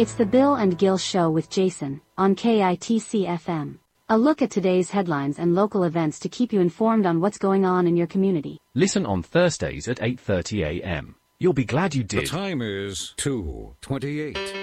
It's the Bill and Gil Show with Jason, on KITC FM. A look at today's headlines and local events to keep you informed on what's going on in your community. Listen on Thursdays at 8:30 a.m. You'll be glad you did. The time is 2:28.